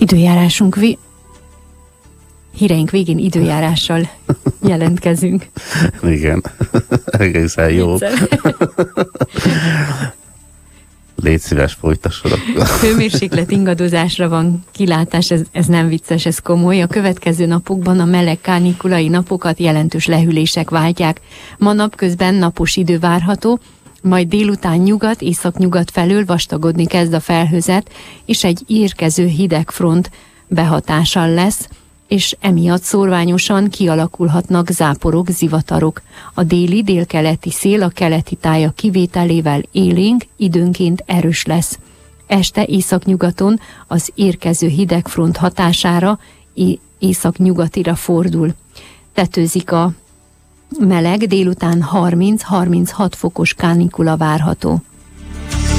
Időjárásunk híreink végén időjárással jelentkezünk. Igen, egészen jó. Légy szíves, folytassad. Hőmérséklet ingadozásra van kilátás, ez nem vicces, ez komoly. A következő napokban a meleg kánikulai napokat jelentős lehűlések váltják. Ma napközben napos idő várható, majd délután nyugat, északnyugat felől vastagodni kezd a felhőzet, és egy érkező hidegfront behatással lesz, és emiatt szórványosan kialakulhatnak záporok, zivatarok. A déli, délkeleti szél a keleti tája kivételével élénk, időnként erős lesz. Este északnyugaton az érkező hidegfront hatására északnyugatira fordul. Tetőzik a meleg, délután 30-36 fokos kánikula várható.